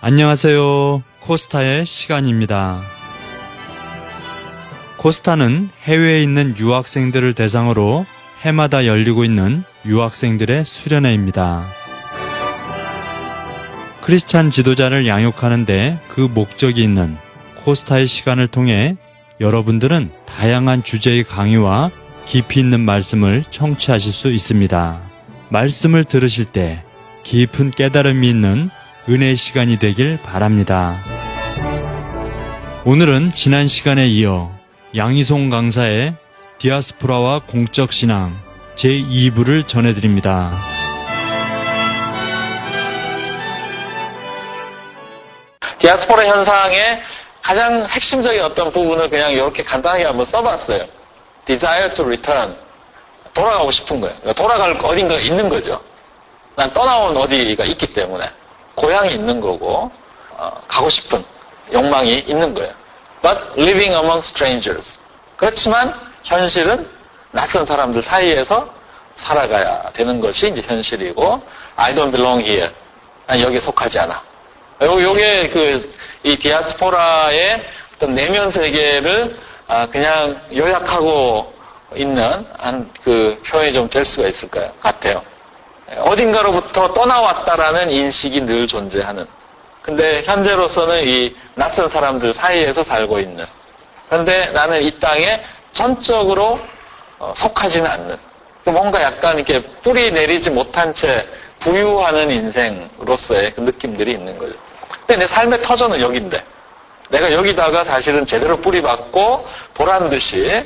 안녕하세요. 코스타의 시간입니다. 코스타는 해외에 있는 유학생들을 대상으로 해마다 열리고 있는 유학생들의 수련회입니다. 크리스찬 지도자를 양육하는데 그 목적이 있는 코스타의 시간을 통해 여러분들은 다양한 주제의 강의와 깊이 있는 말씀을 청취하실 수 있습니다. 말씀을 들으실 때 깊은 깨달음이 있는 은혜의 시간이 되길 바랍니다. 오늘은 지난 시간에 이어 양희송 강사의 디아스포라와 공적신앙 제2부를 전해드립니다. 디아스포라 현상의 가장 핵심적인 어떤 부분을 그냥 이렇게 간단하게 한번 써봤어요. Desire to return. 돌아가고 싶은 거예요. 돌아갈 어딘가가 있는 거죠. 난 떠나온 어디가 있기 때문에. 고향이 있는 거고, 가고 싶은 욕망이 있는 거예요. But living among strangers. 그렇지만 현실은 낯선 사람들 사이에서 살아가야 되는 것이 이제 현실이고, I don't belong here. 난 여기에 속하지 않아. 요게 이 디아스포라의 어떤 내면 세계를 그냥 요약하고 있는 그 표현이 좀 될 수가 있을 것 같아요. 어딘가로부터 떠나왔다라는 인식이 늘 존재하는. 근데 현재로서는 이 낯선 사람들 사이에서 살고 있는. 그런데 나는 이 땅에 전적으로 속하지는 않는. 뭔가 약간 이렇게 뿌리 내리지 못한 채 부유하는 인생으로서의 그 느낌들이 있는 거죠. 근데 내 삶의 터전은 여긴데. 내가 여기다가 사실은 제대로 뿌리 박고 보란 듯이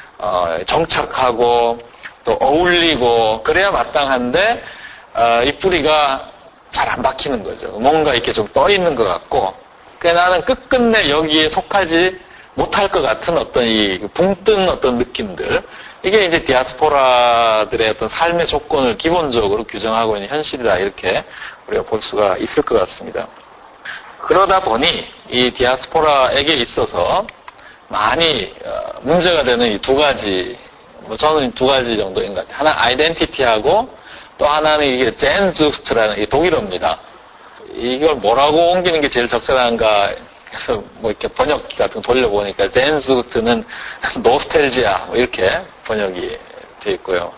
정착하고 또 어울리고 그래야 마땅한데 이 뿌리가 잘 안 박히는 거죠. 뭔가 이렇게 좀 떠 있는 것 같고 나는 끝끝내 여기에 속하지 못할 것 같은 어떤 이 붕뜬 어떤 느낌들 이게 이제 디아스포라들의 어떤 삶의 조건을 기본적으로 규정하고 있는 현실이다 이렇게 우리가 볼 수가 있을 것 같습니다. 그러다 보니 이 디아스포라에게 있어서 많이 문제가 되는 이 두 가지 저는 두 가지 정도인 것 같아요. 하나 아이덴티티하고 또 하나는 이게 젠주스트라는 이 독일어입니다. 이걸 뭐라고 옮기는 게 제일 적절한가 해서 뭐 이렇게 번역기 같은 거 돌려보니까 젠주스트는 노스텔지아 이렇게 번역이 돼 있고요.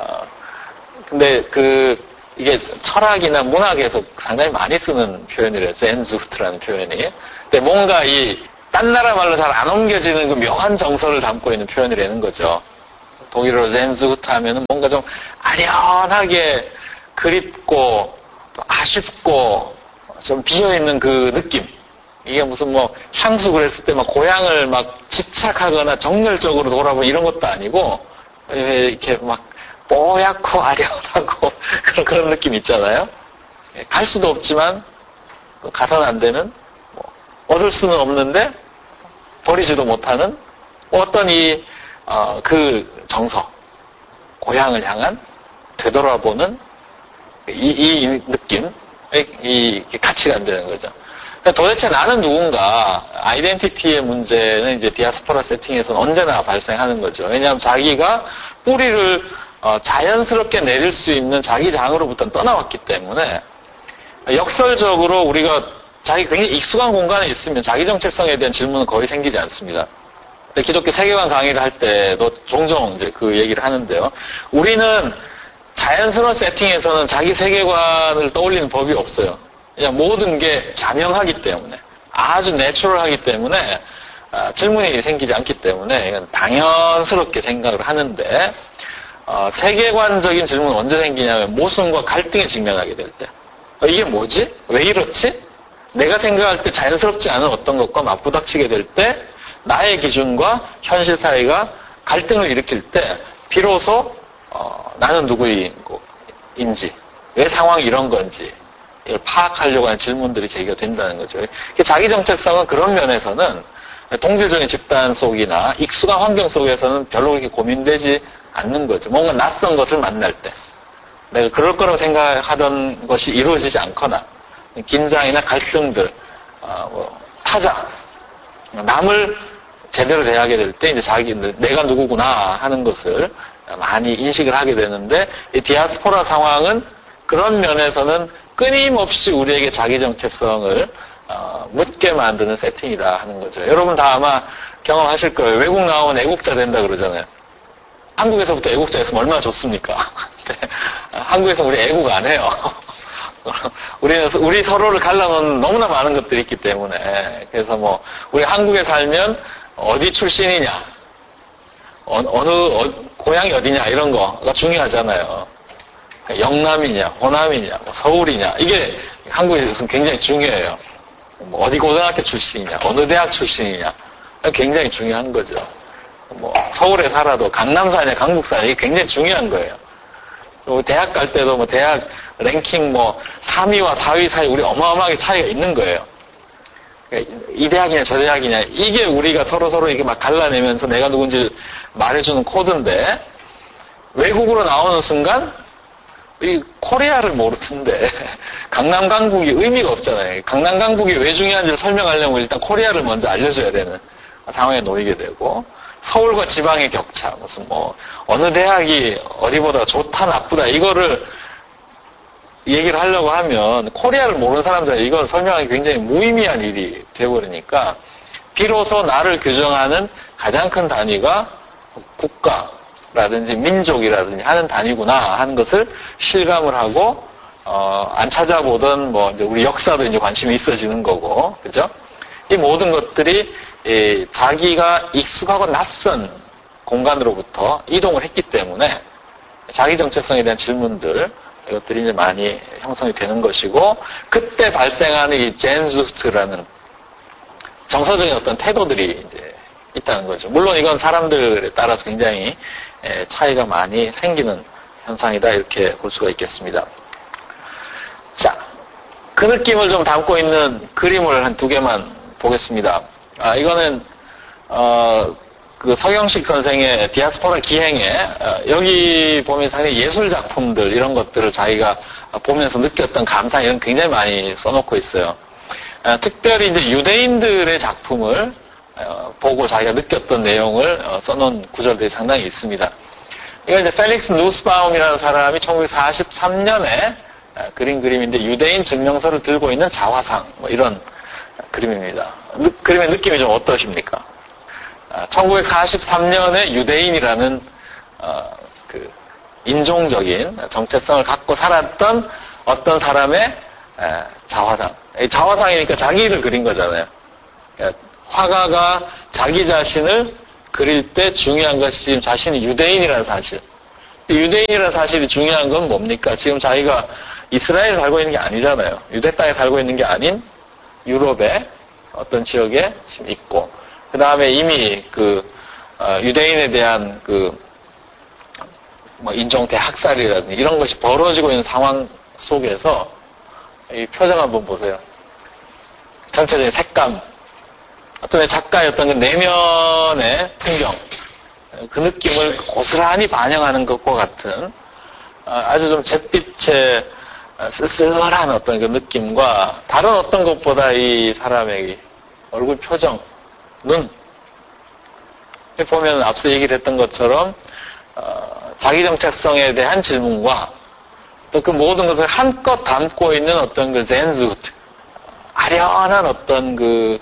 근데 이게 철학이나 문학에서 상당히 많이 쓰는 표현이래요. 젠주스트라는 표현이. 근데 뭔가 딴 나라 말로 잘 안 옮겨지는 그 묘한 정서를 담고 있는 표현이라는 거죠. 독일어로 젠주스트 하면은 뭔가 좀 아련하게 그립고 또 아쉽고 좀 비어있는 그 느낌. 이게 무슨 향수 그랬을 때 막 고향을 막 집착하거나 정열적으로 돌아보는 이런 것도 아니고 이렇게 막 뽀얗고 아련하고 그런 느낌 있잖아요. 갈 수도 없지만 가서는 안 되는 얻을 수는 없는데 버리지도 못하는 어떤 그 정서, 고향을 향한 되돌아보는 이 느낌, 이 가치가 안 되는 거죠. 도대체 나는 누군가, 아이덴티티의 문제는 이제 디아스포라 세팅에서는 언제나 발생하는 거죠. 왜냐하면 자기가 뿌리를 자연스럽게 내릴 수 있는 자기 장으로부터 떠나왔기 때문에 역설적으로 우리가 자기 굉장히 익숙한 공간에 있으면 자기 정체성에 대한 질문은 거의 생기지 않습니다. 기독교 세계관 강의를 할 때도 종종 이제 그 얘기를 하는데요. 우리는 자연스러운 세팅에서는 자기 세계관을 떠올리는 법이 없어요. 그냥 모든 게 자명하기 때문에, 아주 내추럴하기 때문에 질문이 생기지 않기 때문에 이건 당연스럽게 생각을 하는데 세계관적인 질문은 언제 생기냐면 모순과 갈등에 직면하게 될 때. 이게 뭐지? 왜 이렇지? 내가 생각할 때 자연스럽지 않은 어떤 것과 맞부닥치게 될 때 나의 기준과 현실 사이가 갈등을 일으킬 때 비로소 나는 누구인지 왜 상황이 이런 건지 이걸 파악하려고 하는 질문들이 제기가 된다는 거죠. 자기 정체성은 그런 면에서는 동질적인 집단 속이나 익숙한 환경 속에서는 별로 그렇게 고민되지 않는 거죠. 뭔가 낯선 것을 만날 때 내가 그럴 거라고 생각하던 것이 이루어지지 않거나 긴장이나 갈등들, 타자, 남을 제대로 대하게 될 때 이제 내가 누구구나 하는 것을 많이 인식을 하게 되는데 이 디아스포라 상황은 그런 면에서는 끊임없이 우리에게 자기 정체성을 묻게 만드는 세팅이다 하는 거죠. 여러분 다 아마 경험하실 거예요. 외국 나오면 애국자 된다 그러잖아요. 한국에서부터 애국자 했으면 얼마나 좋습니까? 한국에서 우리 애국 안 해요. 우리 서로를 갈라놓은 너무나 많은 것들이 있기 때문에. 그래서 뭐, 우리 한국에 살면 어디 출신이냐, 고향이 어디냐, 이런 거가 중요하잖아요. 그러니까 영남이냐, 호남이냐, 서울이냐, 이게 한국에서는 굉장히 중요해요. 뭐 어디 고등학교 출신이냐, 어느 대학 출신이냐, 굉장히 중요한 거죠. 뭐, 서울에 살아도 강남 사냐, 강북 사냐, 이게 굉장히 중요한 거예요. 대학 갈 때도 뭐 대학 랭킹 뭐 3위와 4위 사이 우리 어마어마하게 차이가 있는 거예요. 이 대학이냐 저 대학이냐 이게 우리가 서로 이게 막 갈라내면서 내가 누군지 말해주는 코드인데 외국으로 나오는 순간 이 코리아를 모르는데 강남 강북이 의미가 없잖아요. 강남 강북이 왜 중요한지를 설명하려면 일단 코리아를 먼저 알려줘야 되는 상황에 놓이게 되고 서울과 지방의 격차, 무슨 뭐 어느 대학이 어디보다 좋다 나쁘다 이거를 얘기를 하려고 하면 코리아를 모르는 사람들은 이걸 설명하기 굉장히 무의미한 일이 되어버리니까 비로소 나를 규정하는 가장 큰 단위가 국가라든지 민족이라든지 하는 단위구나 하는 것을 실감을 하고 안 찾아보던 뭐 이제 우리 역사도 이제 관심이 있어지는 거고, 그죠? 이 모든 것들이 자기가 익숙하고 낯선 공간으로부터 이동을 했기 때문에 자기 정체성에 대한 질문들 이것들이 이제 많이 형성이 되는 것이고 그때 발생하는 이 젠수트라는 정서적인 어떤 태도들이 이제 있다는 거죠. 물론 이건 사람들에 따라서 굉장히 차이가 많이 생기는 현상이다 이렇게 볼 수가 있겠습니다. 자, 그 느낌을 좀 담고 있는 그림을 한 2개만 보겠습니다. 이거는 그 서경식 선생의 디아스포라 기행에 여기 보면 상당히 예술 작품들 이런 것들을 자기가 보면서 느꼈던 감상 이런 굉장히 많이 써놓고 있어요. 특별히 이제 유대인들의 작품을 보고 자기가 느꼈던 내용을 써놓은 구절들이 상당히 있습니다. 이건 이제 펠릭스 누스바움이라는 사람이 1943년에 그린 그림인데 유대인 증명서를 들고 있는 자화상 뭐 이런 그림입니다. 그림의 느낌이 좀 어떠십니까? 1943년에 유대인이라는 그 인종적인 정체성을 갖고 살았던 어떤 사람의 자화상. 자화상이니까 자기를 그린 거잖아요. 화가가 자기 자신을 그릴 때 중요한 것이 지금 자신이 유대인이라는 사실. 유대인이라는 사실이 중요한 건 뭡니까? 지금 자기가 이스라엘에 살고 있는 게 아니잖아요. 유대 땅에 살고 있는 게 아닌 유럽의 어떤 지역에 지금 있고, 그 다음에 이미 유대인에 대한 뭐 인종 대학살이라든지 이런 것이 벌어지고 있는 상황 속에서 이 표정 한번 보세요. 전체적인 색감, 어떤 작가의 어떤 그 내면의 풍경, 그 느낌을 고스란히 반영하는 것과 같은 아주 좀 잿빛의 쓸쓸한 어떤 그 느낌과 다른 어떤 것보다 이 사람의 얼굴 표정, 눈 보면 앞서 얘기를 했던 것처럼 자기 정체성에 대한 질문과 또 그 모든 것을 한껏 담고 있는 어떤 그 젠수트, 아련한 어떤 그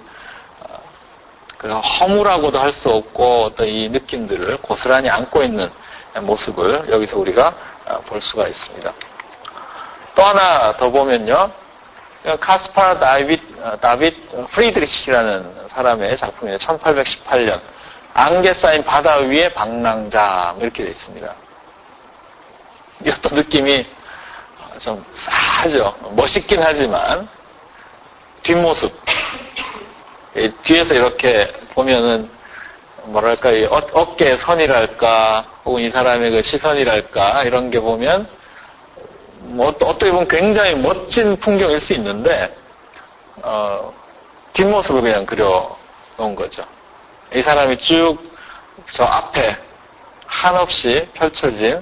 허무라고도 할 수 없고 어떤 이 느낌들을 고스란히 안고 있는 모습을 여기서 우리가 볼 수가 있습니다. 또 하나 더 보면요. 카스파르 다빗 프리드리히라는 사람의 작품이에요. 1818년. 안개 쌓인 바다 위의 방랑자 이렇게 되어 있습니다. 이 어떤 느낌이 좀 싸하죠. 멋있긴 하지만 뒷모습. 뒤에서 이렇게 보면은 뭐랄까 이 어깨의 선이랄까 혹은 이 사람의 그 시선이랄까 이런 게 보면 뭐 어떻게 보면 굉장히 멋진 풍경일 수 있는데 뒷모습을 그냥 그려 놓은 거죠. 이 사람이 쭉 저 앞에 한없이 펼쳐진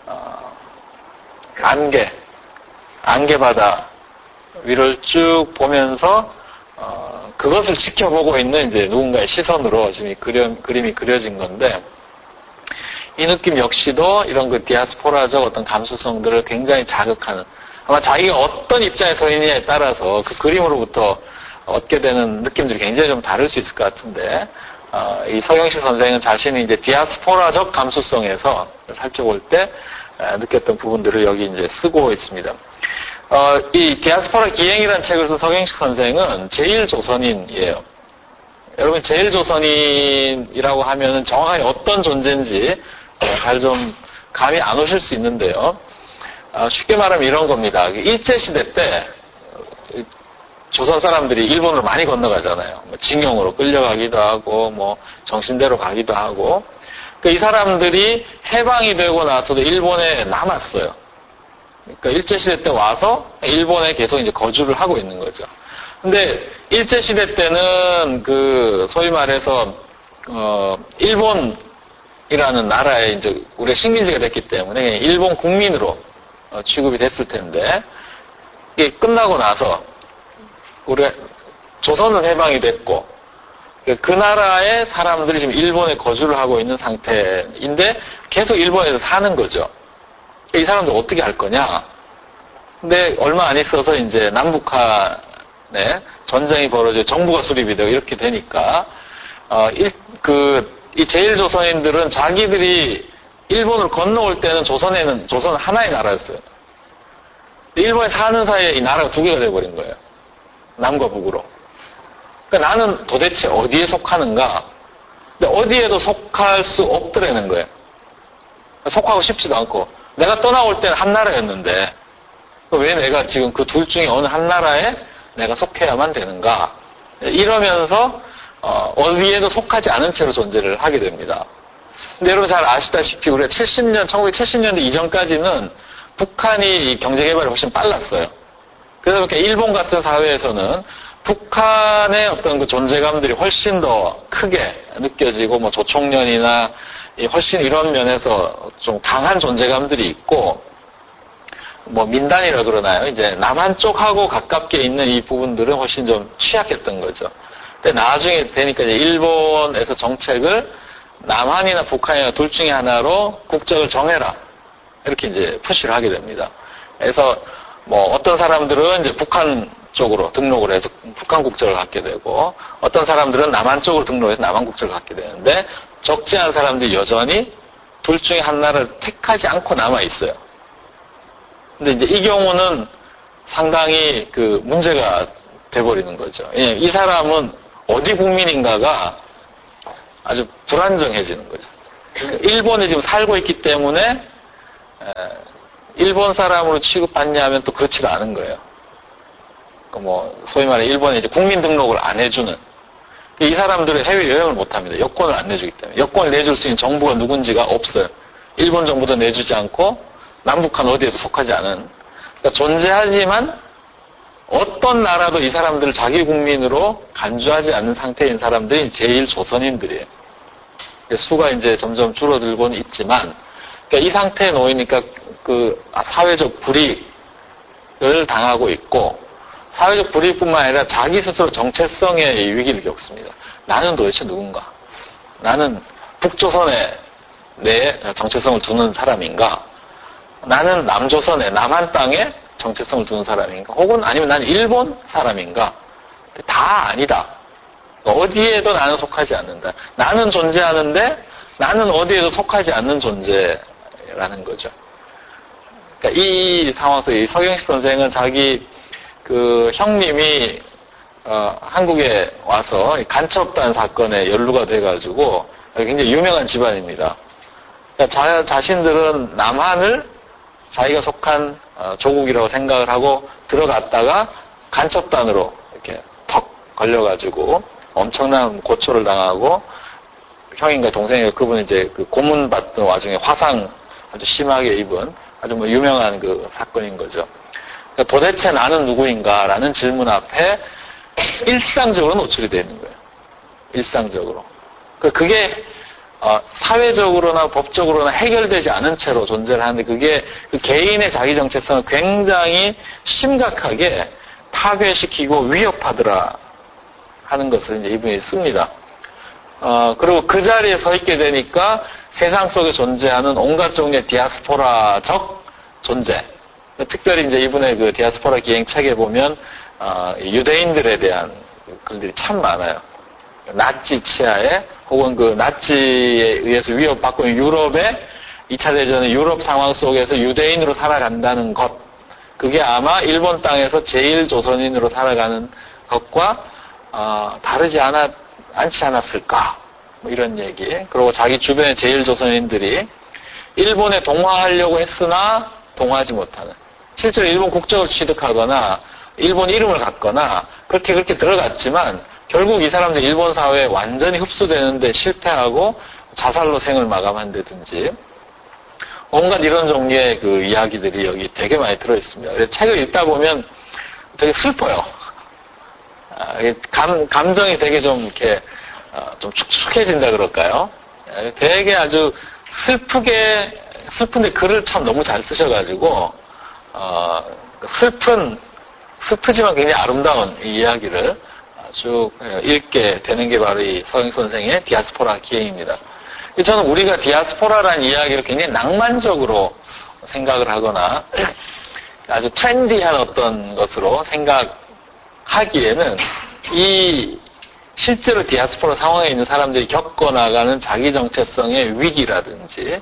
안개바다 위를 쭉 보면서 그것을 지켜보고 있는 이제 누군가의 시선으로 지금 이 그림이 그려진 건데 이 느낌 역시도 이런 그 디아스포라적 어떤 감수성들을 굉장히 자극하는, 아마 자기가 어떤 입장에 서 있느냐에 따라서 그 그림으로부터 얻게 되는 느낌들이 굉장히 좀 다를 수 있을 것 같은데, 이 서경식 선생은 자신이 이제 디아스포라적 감수성에서 살펴볼 때 느꼈던 부분들을 여기 이제 쓰고 있습니다. 이 디아스포라 기행이라는 책을 쓴 서경식 선생은 제1조선인이에요. 여러분, 제1조선인이라고 하면은 정확하게 어떤 존재인지 잘 좀 감이 안 오실 수 있는데요. 쉽게 말하면 이런 겁니다. 일제시대 때 조선 사람들이 일본으로 많이 건너가잖아요. 징용으로 끌려가기도 하고, 정신대로 가기도 하고. 이 사람들이 해방이 되고 나서도 일본에 남았어요. 그러니까 일제시대 때 와서 일본에 계속 이제 거주를 하고 있는 거죠. 근데 일제시대 때는 소위 말해서, 일본이라는 나라에 이제 우리가 식민지가 됐기 때문에 일본 국민으로 취급이 됐을 텐데, 이게 끝나고 나서 우리가 조선은 해방이 됐고 그 나라의 사람들이 지금 일본에 거주를 하고 있는 상태인데 계속 일본에서 사는 거죠. 이 사람들 어떻게 할 거냐? 근데 얼마 안 있어서 이제 남북한에 전쟁이 벌어져 정부가 수립이 되고 이렇게 되니까 이 제1조선인들은 자기들이 일본으로 건너올 때는 조선은 하나의 나라였어요. 일본에 사는 사이에 이 나라가 두 개가 돼버린 거예요. 남과 북으로. 그러니까 나는 도대체 어디에 속하는가? 근데 어디에도 속할 수 없더라는 거예요. 속하고 싶지도 않고. 내가 떠나올 때는 한 나라였는데 왜 내가 지금 그 둘 중에 어느 한 나라에 내가 속해야만 되는가? 이러면서 어디에도 속하지 않은 채로 존재를 하게 됩니다. 근데 여러분 잘 아시다시피 우리가 1970년대 이전까지는 북한이 경제개발이 훨씬 빨랐어요. 그래서 이렇게 일본 같은 사회에서는 북한의 어떤 그 존재감들이 훨씬 더 크게 느껴지고, 조총련이나 훨씬 이런 면에서 좀 강한 존재감들이 있고, 민단이라 그러나요? 이제 남한 쪽하고 가깝게 있는 이 부분들은 훨씬 좀 취약했던 거죠. 근데 나중에 되니까 이제 일본에서 정책을 남한이나 북한이나 둘 중에 하나로 국적을 정해라. 이렇게 이제 푸시를 하게 됩니다. 그래서 어떤 사람들은 이제 북한 쪽으로 등록을 해서 북한 국적을 갖게 되고, 어떤 사람들은 남한 쪽으로 등록해서 남한 국적을 갖게 되는데, 적지 않은 사람들이 여전히 둘 중에 하나를 택하지 않고 남아 있어요. 근데 이제 이 경우는 상당히 문제가 돼버리는 거죠. 이 사람은 어디 국민인가가 아주 불안정해지는 거죠. 일본에 지금 살고 있기 때문에 일본 사람으로 취급받냐 하면 또 그렇지도 않은 거예요. 소위 말해 일본에 이제 국민 등록을 안 해주는, 이 사람들은 해외 여행을 못 합니다. 여권을 안 내주기 때문에. 여권을 내줄 수 있는 정부가 누군지가 없어요. 일본 정부도 내주지 않고 남북한 어디에도 속하지 않은. 그러니까 존재하지만 어떤 나라도 이 사람들을 자기 국민으로 간주하지 않는 상태인 사람들이 제1조선인들이에요. 수가 이제 점점 줄어들고는 있지만, 그러니까 이 상태에 놓이니까 사회적 불이익을 당하고 있고, 사회적 불이익뿐만 아니라 자기 스스로 정체성의 위기를 겪습니다. 나는 도대체 누군가? 나는 북조선에 내 정체성을 두는 사람인가? 나는 남조선에, 남한 땅에 정체성을 두는 사람인가? 혹은 아니면 나는 일본 사람인가? 다 아니다. 어디에도 나는 속하지 않는다. 나는 존재하는데 나는 어디에도 속하지 않는 존재라는 거죠. 그러니까 이 상황에서 이 서경식 선생은 자기 형님이 한국에 와서 간첩단 사건에 연루가 돼가지고 굉장히 유명한 집안입니다. 그러니까 자신들은 남한을 자기가 속한 조국이라고 생각을 하고 들어갔다가 간첩단으로 이렇게 턱 걸려가지고 엄청난 고초를 당하고, 형인가 동생인가 그분이 이제 고문받던 와중에 화상 아주 심하게 입은 아주 유명한 사건인 거죠. 그러니까 도대체 나는 누구인가라는 질문 앞에 일상적으로 노출이 되는 거예요. 일상적으로. 그게 사회적으로나 법적으로나 해결되지 않은 채로 존재를 하는데, 그게 개인의 자기 정체성을 굉장히 심각하게 파괴시키고 위협하더라 하는 것을 이제 이분이 씁니다. 그리고 그 자리에 서 있게 되니까 세상 속에 존재하는 온갖 종류의 디아스포라적 존재, 특별히 이제 이분의 디아스포라 기행 책에 보면 유대인들에 대한 글들이 참 많아요. 나치 치하에 혹은 그 나치에 의해서 위협받고 있는 유럽의 2차 대전의 유럽 상황 속에서 유대인으로 살아간다는 것, 그게 아마 일본 땅에서 제일 조선인으로 살아가는 것과 다르지 않지 않았을까, 뭐 이런 얘기. 그리고 자기 주변의 제일 조선인들이 일본에 동화하려고 했으나 동화하지 못하는, 실제로 일본 국적을 취득하거나 일본 이름을 갖거나 그렇게 들어갔지만 결국 이 사람들이 일본 사회에 완전히 흡수되는데 실패하고 자살로 생을 마감한다든지 온갖 이런 종류의 그 이야기들이 여기 되게 많이 들어있습니다. 그래서 책을 읽다 보면 되게 슬퍼요. 감정이 되게 좀 이렇게 좀 축축해진다 그럴까요? 되게 아주 슬픈데 글을 참 너무 잘 쓰셔가지고 슬프지만 굉장히 아름다운 이 이야기를 쭉 읽게 되는 게 바로 이 서영 선생의 디아스포라 기행입니다. 저는 우리가 디아스포라라는 이야기를 굉장히 낭만적으로 생각을 하거나 아주 트렌디한 어떤 것으로 생각하기에는 이 실제로 디아스포라 상황에 있는 사람들이 겪어나가는 자기 정체성의 위기라든지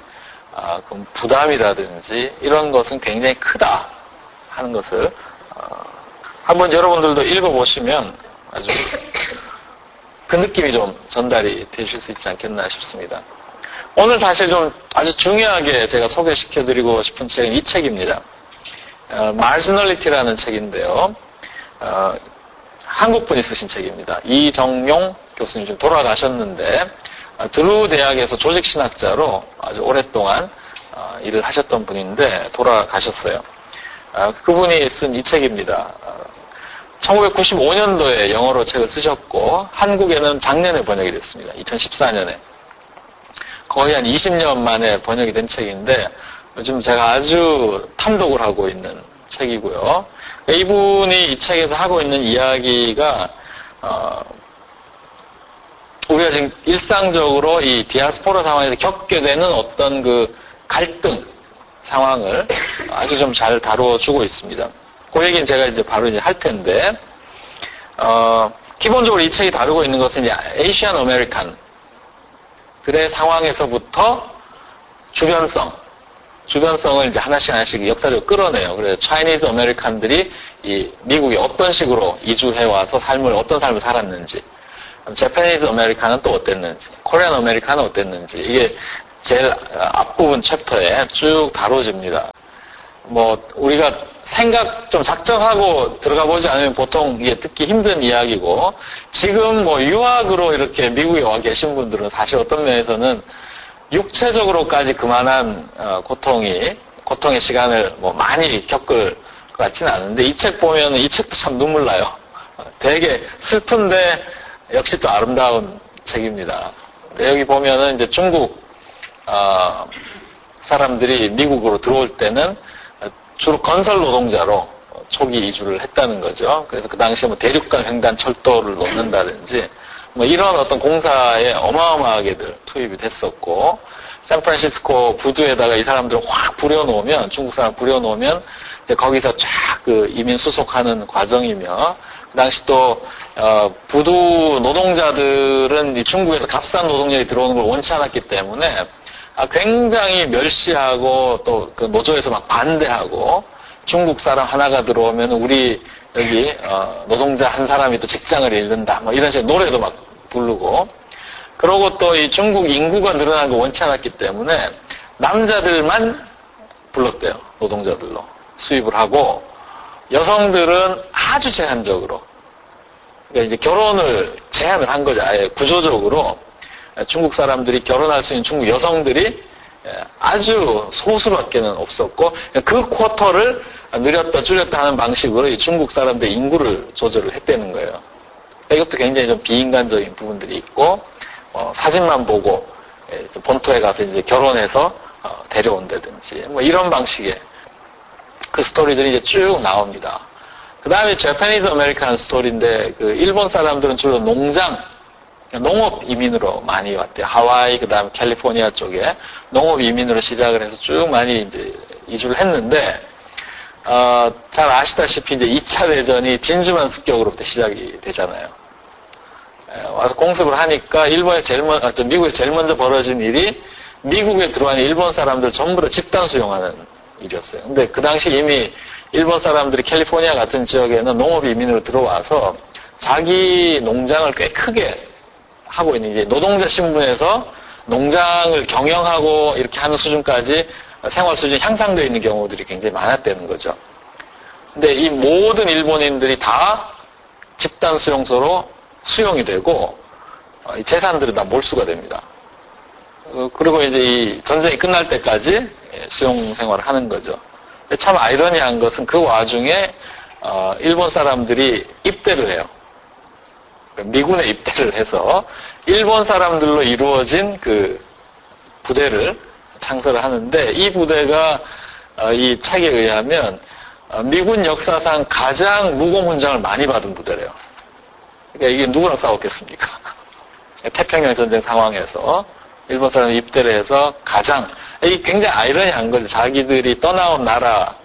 부담이라든지 이런 것은 굉장히 크다 하는 것을 한번 여러분들도 읽어보시면 아주 그 느낌이 좀 전달이 되실 수 있지 않겠나 싶습니다. 오늘 사실 좀 아주 중요하게 제가 소개시켜드리고 싶은 책은 이 책입니다. Marginality라는 책인데요. 한국분이 쓰신 책입니다. 이정용 교수님 좀 돌아가셨는데 드루 대학에서 조직신학자로 아주 오랫동안 일을 하셨던 분인데 돌아가셨어요. 그분이 쓴 이 책입니다. 1995년도에 영어로 책을 쓰셨고 한국에는 작년에 번역이 됐습니다. 2014년에. 거의 한 20년 만에 번역이 된 책인데 요즘 제가 아주 탐독을 하고 있는 책이고요. 이분이 이 책에서 하고 있는 이야기가 우리가 지금 일상적으로 이 디아스포라 상황에서 겪게 되는 어떤 그 갈등 상황을 아주 좀 잘 다뤄주고 있습니다. 그 얘기는 제가 이제 바로 이제 할 텐데, 기본적으로 이 책이 다루고 있는 것은 이제 에이시안 아메리칸들의 상황에서부터 주변성을 이제 하나씩 역사적으로 끌어내요. 그래서 차이니즈 아메리칸들이 이 미국에 어떤 식으로 이주해와서 어떤 삶을 살았는지, 재패니즈 아메리칸은 또 어땠는지, 코리안 아메리칸은 어땠는지, 이게 제일 앞부분 챕터에 쭉 다뤄집니다. 우리가 생각 좀 작정하고 들어가 보지 않으면 보통 이게 듣기 힘든 이야기고, 지금 유학으로 이렇게 미국에 와 계신 분들은 사실 어떤 면에서는 육체적으로까지 그만한 고통의 시간을 많이 겪을 것 같지는 않은데, 이 책 보면은 이 책도 참 눈물 나요. 되게 슬픈데 역시 또 아름다운 책입니다. 여기 보면은 이제 중국 사람들이 미국으로 들어올 때는 주로 건설 노동자로 초기 이주를 했다는 거죠. 그래서 그 당시에 대륙간 횡단 철도를 놓는다든지 이런 어떤 공사에 어마어마하게들 투입이 됐었고, 샌프란시스코 부두에다가 이 사람들을 확 부려놓으면, 중국 사람 부려놓으면 이제 거기서 쫙 그 이민 수속하는 과정이며, 그 당시 또 부두 노동자들은 이 중국에서 값싼 노동력이 들어오는 걸 원치 않았기 때문에 굉장히 멸시하고 또 그 노조에서 막 반대하고, 중국 사람 하나가 들어오면 우리 여기 노동자 한 사람이 또 직장을 잃는다, 이런 식의 노래도 막 부르고, 그러고 또 이 중국 인구가 늘어나는 걸 원치 않았기 때문에 남자들만 불렀대요. 노동자들로 수입을 하고, 여성들은 아주 제한적으로, 그러니까 이제 결혼을 제한을 한 거죠. 아예 구조적으로 중국 사람들이 결혼할 수 있는 중국 여성들이 아주 소수밖에는 없었고, 그 쿼터를 늘렸다 줄였다 하는 방식으로 이 중국 사람들의 인구를 조절을 했다는 거예요. 이것도 굉장히 좀 비인간적인 부분들이 있고, 사진만 보고 본토에 가서 이제 결혼해서 데려온다든지 이런 방식의 그 스토리들이 이제 쭉 나옵니다. 그 다음에 재패니즈 아메리칸 스토리인데, 그 일본 사람들은 주로 농업 이민으로 많이 왔대요. 하와이, 그 다음에 캘리포니아 쪽에 농업 이민으로 시작을 해서 쭉 많이 이제 이주를 했는데, 잘 아시다시피 이제 2차 대전이 진주만 습격으로부터 시작이 되잖아요. 와서 공습을 하니까 미국에 제일 먼저 벌어진 일이 미국에 들어온 일본 사람들 전부 다 집단 수용하는 일이었어요. 근데 그 당시 이미 일본 사람들이 캘리포니아 같은 지역에는 농업 이민으로 들어와서 자기 농장을 꽤 크게 하고 있는, 이제 노동자 신분에서 농장을 경영하고 이렇게 하는 수준까지 생활 수준이 향상되어 있는 경우들이 굉장히 많았다는 거죠. 근데 이 모든 일본인들이 다 집단 수용소로 수용이 되고 이 재산들은 다 몰수가 됩니다. 그리고 이제 이 전쟁이 끝날 때까지 수용 생활을 하는 거죠. 참 아이러니한 것은 그 와중에 일본 사람들이 입대를 해요. 미군에 입대를 해서 일본 사람들로 이루어진 그 부대를 창설을 하는데, 이 부대가 이 책에 의하면 미군 역사상 가장 무공훈장을 많이 받은 부대래요. 그러니까 이게 누구랑 싸웠겠습니까? 태평양 전쟁 상황에서 일본 사람이 입대를 해서 이게 굉장히 아이러니한 거죠. 자기들이 떠나온 나라에서,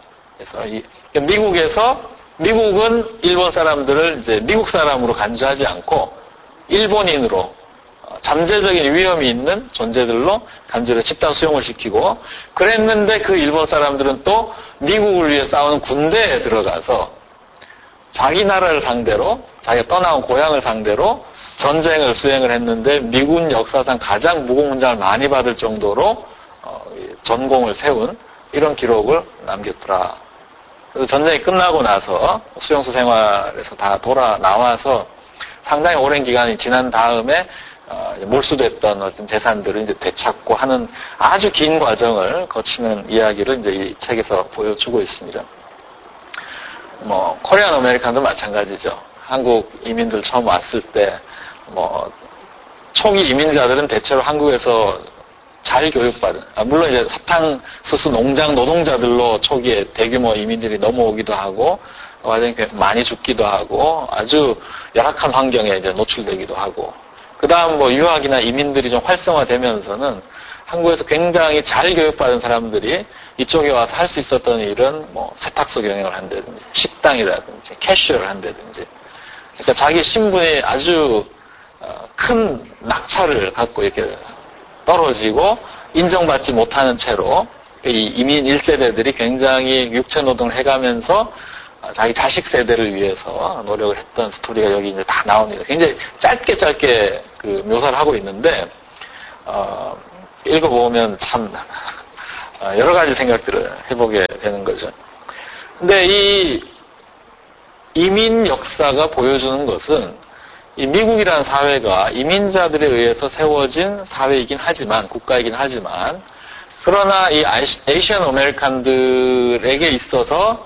미국은 일본 사람들을 이제 미국 사람으로 간주하지 않고 일본인으로 잠재적인 위험이 있는 존재들로 간주를 집단 수용을 시키고, 그랬는데 그 일본 사람들은 또 미국을 위해 싸우는 군대에 들어가서 자기 나라를 상대로, 자기가 떠나온 고향을 상대로 전쟁을 수행을 했는데 미군 역사상 가장 무공훈장을 많이 받을 정도로 전공을 세운 이런 기록을 남겼더라. 그래서 전쟁이 끝나고 나서 수용소 생활에서 다 돌아 나와서 상당히 오랜 기간이 지난 다음에 몰수됐던 어떤 재산들을 이제 되찾고 하는 아주 긴 과정을 거치는 이야기를 이제 이 책에서 보여주고 있습니다. 코리안 아메리칸도 마찬가지죠. 한국 이민들 처음 왔을 때, 초기 이민자들은 대체로 한국에서 잘 교육받은, 물론 이제 사탕수수 농장 노동자들로 초기에 대규모 이민들이 넘어오기도 하고, 과정이 많이 죽기도 하고, 아주 열악한 환경에 이제 노출되기도 하고, 그 다음 유학이나 이민들이 좀 활성화되면서는 한국에서 굉장히 잘 교육받은 사람들이 이쪽에 와서 할 수 있었던 일은 세탁소 경영을 한다든지, 식당이라든지, 캐셔를 한다든지, 그러니까 자기 신분이 아주 큰 낙차를 갖고 이렇게 떨어지고 인정받지 못하는 채로 이 이민 1세대들이 굉장히 육체 노동을 해가면서 자기 자식 세대를 위해서 노력을 했던 스토리가 여기 이제 다 나옵니다. 굉장히 짧게 그 묘사를 하고 있는데, 읽어보면 참 여러 가지 생각들을 해보게 되는 거죠. 근데 이 이민 역사가 보여주는 것은 이 미국이라는 사회가 이민자들에 의해서 세워진 사회이긴 하지만, 국가이긴 하지만, 그러나 이 아시안 아메리칸들에게 있어서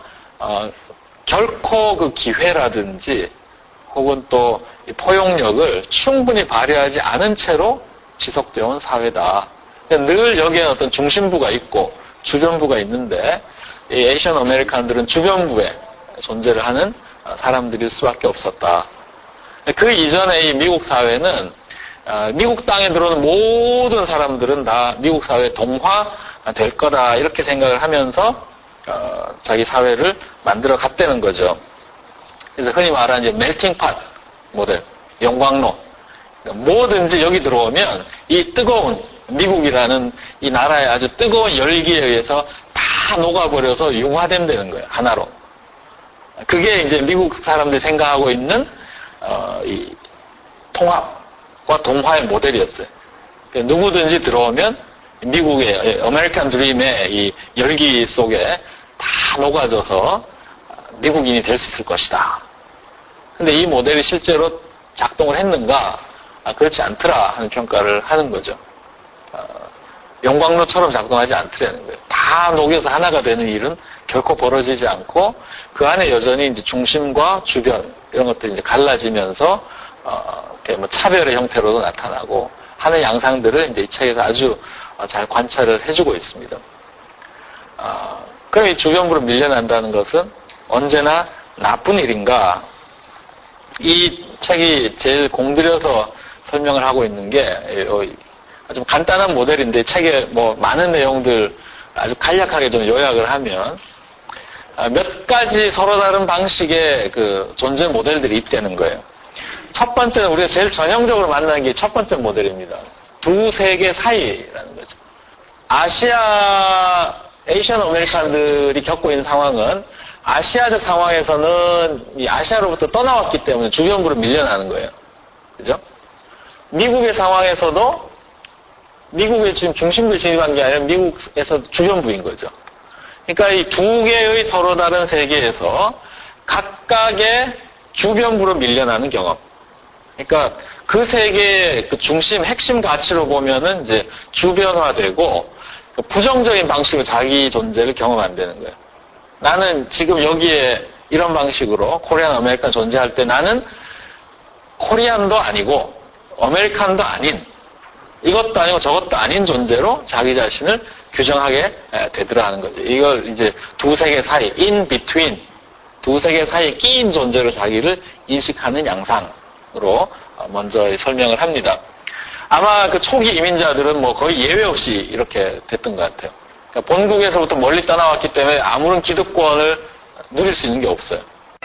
결코 그 기회라든지 혹은 또 포용력을 충분히 발휘하지 않은 채로 지속되어 온 사회다. 늘 여기에 어떤 중심부가 있고 주변부가 있는데, 이 아시안 아메리칸들은 주변부에 존재를 하는 사람들일 수밖에 없었다. 그 이전에 이 미국 사회는 미국 땅에 들어오는 모든 사람들은 다 미국 사회에 동화될 거다, 이렇게 생각을 하면서 자기 사회를 만들어 갔다는 거죠. 그래서 흔히 말하는 이제 멜팅팟 모델, 영광로. 뭐든지 여기 들어오면 이 뜨거운 미국이라는 이 나라의 아주 뜨거운 열기에 의해서 다 녹아버려서 융화된다는 거예요, 하나로. 그게 이제 미국 사람들이 생각하고 있는 이 통합과 동화의 모델이었어요. 누구든지 들어오면 미국의 아메리칸 드림의 이 열기 속에 다 녹아져서 미국인이 될 수 있을 것이다. 근데 이 모델이 실제로 작동을 했는가? 그렇지 않더라 하는 평가를 하는 거죠. 영광로처럼 작동하지 않더라는 거예요. 다 녹여서 하나가 되는 일은 결코 벌어지지 않고, 그 안에 여전히 이제 중심과 주변 이런 것들이 이제 갈라지면서 차별의 형태로도 나타나고 하는 양상들을 이제 이 책에서 아주 잘 관찰을 해주고 있습니다. 그럼 이 주변부로 밀려난다는 것은 언제나 나쁜 일인가? 이 책이 제일 공들여서 설명을 하고 있는 게 좀 간단한 모델인데, 책에 많은 내용들 아주 간략하게 좀 요약을 하면 몇 가지 서로 다른 방식의 그 존재 모델들이 있다는 거예요. 첫 번째는 우리가 제일 전형적으로 만나는 게 첫 번째 모델입니다. 두 세계 사이라는 거죠. 에이시안 아메리칸들이 겪고 있는 상황은 아시아적 상황에서는 이 아시아로부터 떠나왔기 때문에 주변부로 밀려나는 거예요. 그죠? 미국의 상황에서도 미국의 지금 중심부에 진입한 게 아니라 미국에서 주변부인 거죠. 그러니까 이 두 개의 서로 다른 세계에서 각각의 주변부로 밀려나는 경험. 그러니까 그 세계의 그 중심, 핵심 가치로 보면은 이제 주변화되고 부정적인 방식으로 자기 존재를 경험한다는 거예요. 나는 지금 여기에 이런 방식으로 코리안 아메리칸 존재할 때 나는 코리안도 아니고 아메리칸도 아닌 이것도 아니고 저것도 아닌 존재로 자기 자신을 규정하게 되더라 하는 거죠. 이걸 이제 두 세계 사이, in between, 두 세계 사이에 끼인 존재로 자기를 인식하는 양상으로 먼저 설명을 합니다. 아마 그 초기 이민자들은 뭐 거의 예외 없이 이렇게 됐던 것 같아요. 그러니까 본국에서부터 멀리 떠나왔기 때문에 아무런 기득권을 누릴 수 있는 게 없어요.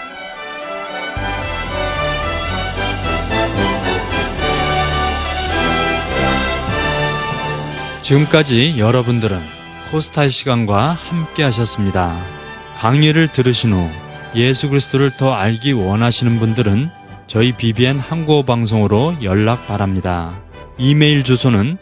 지금까지 여러분들은 코스타의 시간과 함께 하셨습니다. 강의를 들으신 후 예수 그리스도를 더 알기 원하시는 분들은 저희 BBN 한국어 방송으로 연락 바랍니다. 이메일 주소는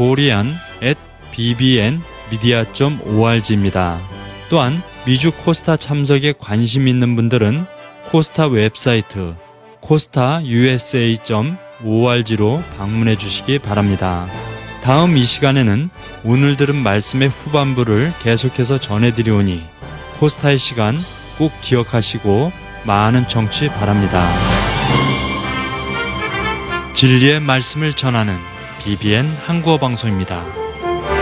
korean@bbnmedia.org입니다. 또한 미주 코스타 참석에 관심 있는 분들은 코스타 웹사이트 costausa.org로 방문해 주시기 바랍니다. 다음 이 시간에는 오늘 들은 말씀의 후반부를 계속해서 전해드리오니 코스타의 시간 꼭 기억하시고 많은 청취 바랍니다. 진리의 말씀을 전하는 BBN 한국어 방송입니다.